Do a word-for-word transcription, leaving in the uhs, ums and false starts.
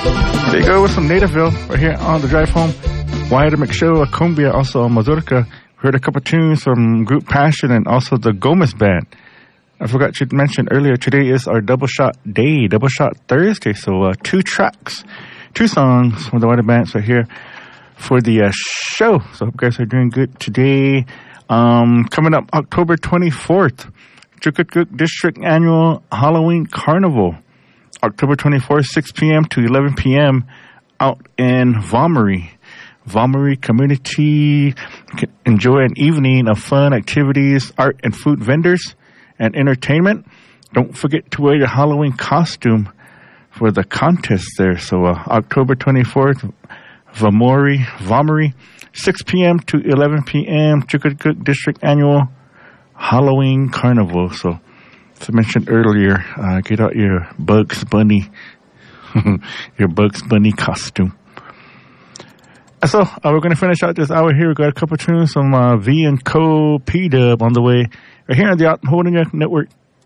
There you go with some Nativeville right here on the drive home. Wyatt McShow, a cumbia, also a mazurka. Heard a couple tunes from Group Passion and also the Gomez Band. I forgot to mention earlier, today is our Double Shot Day, Double Shot Thursday. So uh, two tracks, two songs from the Wyatt Bands right here for the uh, show. So I hope you guys are doing good today. Um, coming up October twenty-fourth, Chukutguk District Annual Halloween Carnival. October twenty-fourth, six p.m. to eleven p.m. out in Vomeri. Vomeri community can enjoy an evening of fun activities, art and food vendors, and entertainment. Don't forget to wear your Halloween costume for the contest there. So uh, October twenty-fourth, Vomeri, Vomeri, six p.m. to eleven p.m. Chukutguk District Annual Halloween Carnival. So, as I mentioned earlier, uh, get out your Bugs Bunny, your Bugs Bunny costume. So, uh, we're going to finish out this hour here. We've got a couple tunes from uh, V and Co. P-Dub on the way right here on the Out Holding Network.